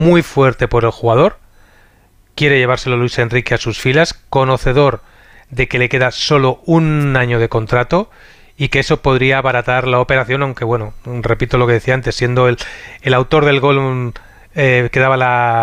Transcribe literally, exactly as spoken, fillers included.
muy fuerte por el jugador. Quiere llevárselo Luis Enrique a sus filas, conocedor de que le queda solo un año de contrato y que eso podría abaratar la operación, aunque bueno, repito lo que decía antes, siendo el, el autor del gol eh, que daba la